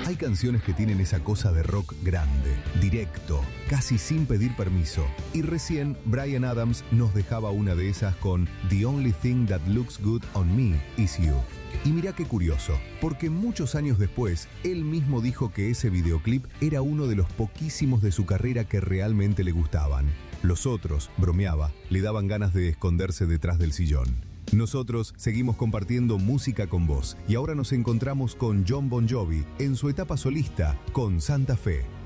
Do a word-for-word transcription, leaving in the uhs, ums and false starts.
Hay canciones que tienen esa cosa de rock grande, directo, casi sin pedir permiso. Y recién Bryan Adams nos dejaba una de esas con The Only Thing That Looks Good on Me Is You. Y mirá qué curioso, porque muchos años después, él mismo dijo que ese videoclip era uno de los poquísimos de su carrera que realmente le gustaban. Los otros, bromeaba, le daban ganas de esconderse detrás del sillón. Nosotros seguimos compartiendo música con vos y ahora nos encontramos con Jon Bon Jovi en su etapa solista con Santa Fe.